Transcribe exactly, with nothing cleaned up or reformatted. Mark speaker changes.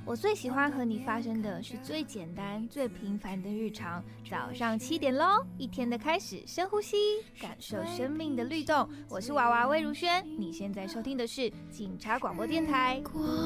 Speaker 1: 我最喜欢和你发生的是最简单、最平凡的日常。早上七点喽，一天的开始，深呼吸，感受生命的律动。我是娃娃魏如萱，你现在收听的是警察广播电台。